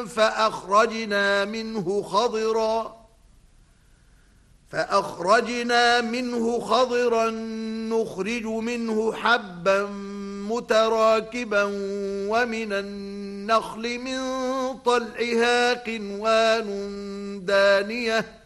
فأخرجنا منه خضرا نخرج منه حبا متراكبا ومن النخل من طلعها قنوان دانية